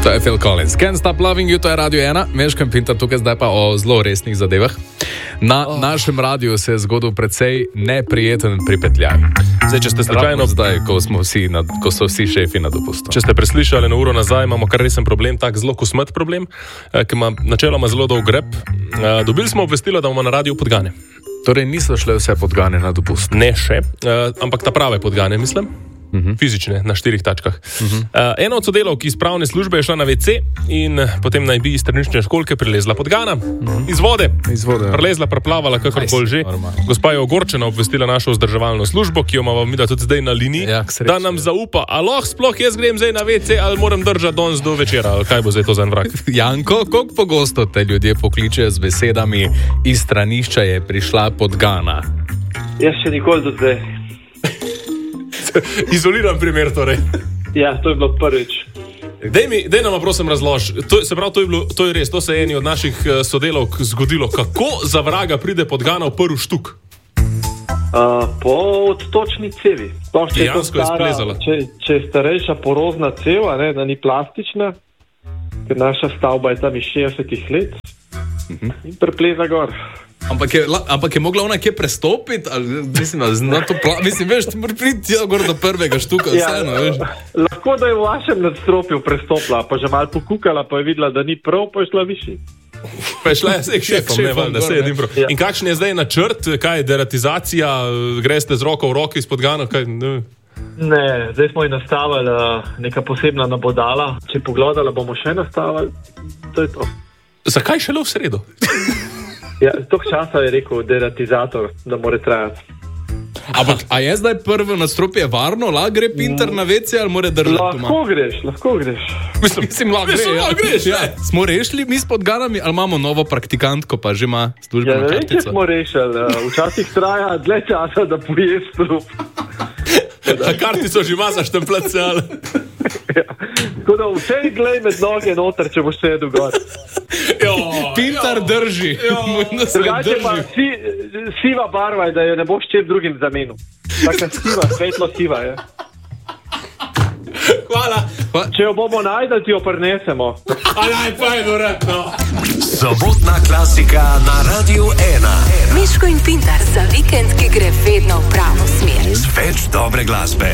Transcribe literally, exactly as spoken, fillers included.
To je Phil Collins. Can't Stop Loving You, to je Radio ena. Meško in Pintar tukaj zdaj pa o zelo resnih zadevah. Na oh. našem radiju se je zgodil precej neprijeten pripetljaj. Zdaj, če ste slučajno zdaj, ko, smo vsi na, ko so vsi šefi na dopustu. Če ste preslišali na uro nazaj, imamo kar resen problem, tak zelo kosmet problem, ki ima načeloma zelo dolg grep. Dobili smo obvestilo, da bomo na radiju Podgane. Torej niso šle vse Podgane na dopust? Ne še, ampak ta prave Podgane, mislim. Uh-huh. Fizične, na štirih tačkah. Uh-huh. Uh, ena od sodelavk iz pravne službe je šla na ve ce in potem naj bi iz stranične školke prilezla Podgana. Uh-huh. Iz vode. Iz vode. Prilezla, preplavala, kakorkoli že. Gospa je ogorčena obvestila našo vzdrževalno službo, ki jo imamo mi da tudi zdaj na liniji, ja, da nam zaupa, a lahko sploh jaz grem zdaj na ve ce ali moram držati danes do večera, ali kaj bo zdaj to za en vrak. Janko, koliko pogosto te ljudje pokličejo z besedami iz stranišča je prišla Podgana? Jaz še nikoli do zdaj. Izoliran primer torej. Ja, to je bilo prvič. Dej mi, dej nam prosim razlož. To, se pravi, to je, bilo, to je res, to se je eni od naših sodelavk zgodilo. Kako za vraga pride Podgana v prvi štuk? Uh, po odtočni cevi. To, če, je stara, je če, če je starejša porozna ceva, ne, da ni plastična, ker naša stavba je tam iz šestdesetih let uh-huh. in prepleza gor. Ampak je, ampak je mogla ona kje prestopiti? Ali, mislim, da to pla... mislim, veš, ti mora priti gor do prvega štuka. Ja, vseeno, veš. Lahko, da je v vašem nadstropju prestopila, pa že malo pokukala, pa je videla, da ni prav, pa je šla višji. Pa je šla se k šefom, ne vam, da se je prav. Ja. In kakšen je zdaj načrt? Kaj je deratizacija? Greste z roko v roki iz Podgana? Kaj, ne. ne, zdaj smo ji nastavili neka posebna nabodala. Če pogledala, bomo še nastavili. To je to. Zakaj šele v sredo? Ja, tok časa je rekel deratizator, da mora trajati. Ampak, a je zdaj prvo nadstropje varno? Lahko gre Pintar na ve ce ali mora držati doma? Lahko greš, lahko greš. Mislim, mislim lahko gre, ja. greš, ja. Smo rešili mi s Podganami ali imamo novo praktikantko, pa že ima službeno ja, kartico? Ja, ne vem, če smo rešili. Včasih traja dlje časa, da poje strup. A kartico že ima za štempljati, ali? Ja. Tako da vse glej med noge noter, če boš sedel gor. Pintar drži. Drugače pa si, siva barva je, da jo ne boš čep drugim zamenil. Taka siva, svetlo siva je. Hvala. Če jo bomo najdel, ti jo prinesemo. Alaj, pa je doretno. Sobotna klasika na Radiu ena. Miško in Pintar za vikend, ki gre vedno v pravo smer. Več dobre glasbe.